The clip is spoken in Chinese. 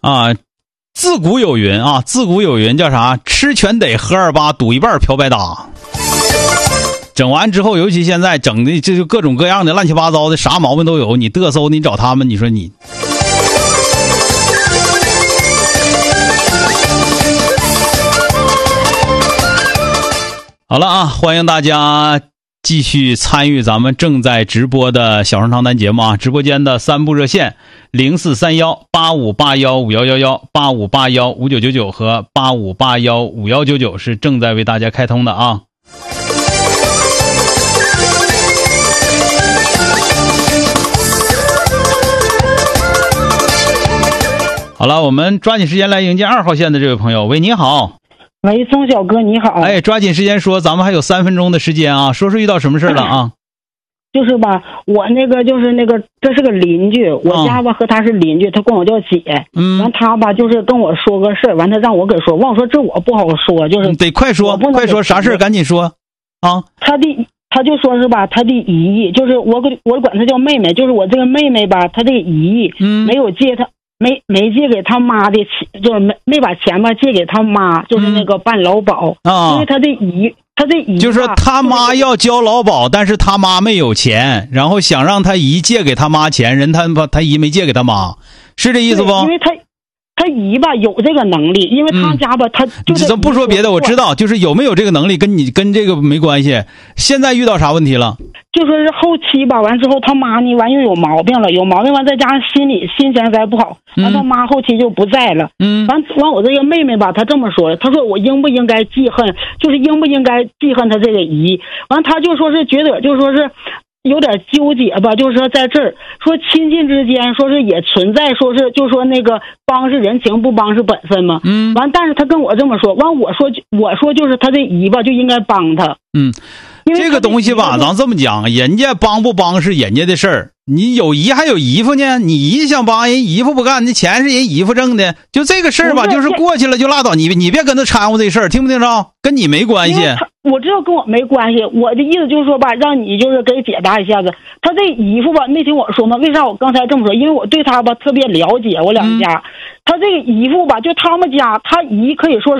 啊，自古有云啊，自古有云叫啥？吃全得喝28，赌一半嫖白搭。整完之后，尤其现在整的这就各种各样的乱七八糟的，啥毛病都有。你嘚瑟，你找他们，你说你。好了啊，欢迎大家继续参与咱们正在直播的小声长谈节目啊！直播间的3部热线04318581511185815999和85815199是正在为大家开通的啊。好了，我们抓紧时间来迎接2号线的这位朋友。喂，你好。 喂，钟小哥你好。 哎，抓紧时间说，咱们还有3分钟的时间啊，说遇到什么事了啊？ 就是吧，我这是个邻居，我家吧和他是邻居，他管我叫姐。完他吧就是跟我说个事儿，完他让我给说，完我说这我不好说，就是得快说，快说，啥事儿赶紧说啊。 他就说是吧，他的姨就是我管他叫妹妹，就是我这个妹妹吧，他这个姨没有借他。没借给他妈的钱，就是没把钱吧借给他妈，就是那个办劳保因为他的姨就是他妈要交劳保，但是他妈没有钱，然后想让他姨借给他妈钱，人他姨没借给他妈，是这意思不？ 因为他姨吧有这个能力，因为他家吧他就是不说别的，我知道，就是有没有这个能力跟这个没关系。现在遇到啥问题了？ 就说是后期吧，完之后他妈呢完又有毛病了，完再加上心情再不好，完他妈后期就不在了。完我这个妹妹吧，她这么说，她说我应不应该记恨，就是应不应该记恨她这个姨。完她就说是觉得就说是有点纠结吧，就是说在这儿说亲戚之间说是也存在说是就说那个帮是人情不帮是本分嘛。完但是她跟我这么说，完我说就是她这姨吧就应该帮她。 这个东西吧，咱这么讲，人家帮不帮是人家的事儿。你有姨还有姨夫呢，你姨想帮人姨夫不干，那钱是人姨夫挣的，就这个事儿吧，就是过去了就拉倒，你别跟他掺和这事儿，听不听着？跟你没关系。 我知道跟我没关系，我的意思就是说吧，让你就是给解答一下子。他这姨夫吧，没听我说吗？为啥我刚才这么说？因为我对他吧特别了解，我两家。他这个姨夫吧，就他们家他姨可以说